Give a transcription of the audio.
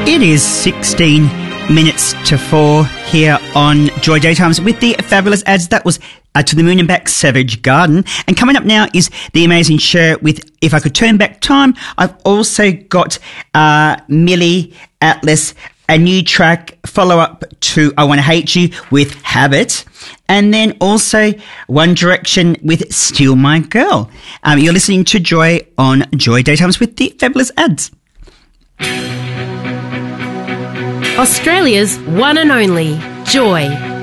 It is 16 minutes to 4 here on Joy Daytimes with the fabulous ads. That was To the Moon and Back, Savage Garden. And coming up now is The Amazing Show with If I Could Turn Back Time. I've also got Millie Atlas, a new track, follow-up to I Want to Hate You with Habit. And then also One Direction with Steal My Girl. You're listening to Joy on Joy Daytimes with the fabulous ads. Australia's one and only Joy.